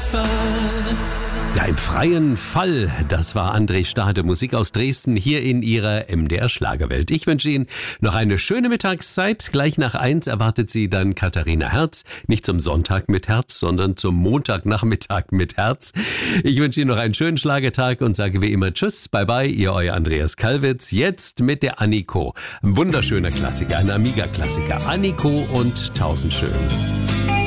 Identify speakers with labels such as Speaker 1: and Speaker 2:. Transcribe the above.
Speaker 1: Ja, im freien Fall, das war André Stade, Musik aus Dresden, hier in Ihrer MDR-Schlagerwelt. Ich wünsche Ihnen noch eine schöne Mittagszeit. Gleich nach 1 erwartet Sie dann Katharina Herz. Nicht zum Sonntag mit Herz, sondern zum Montagnachmittag mit Herz. Ich wünsche Ihnen noch einen schönen Schlagertag und sage wie immer Tschüss, bye bye, Ihr euer Andreas Kalwitz. Jetzt mit der Anniko. Ein wunderschöner Klassiker, ein Amiga-Klassiker. Anniko und Tausendschön.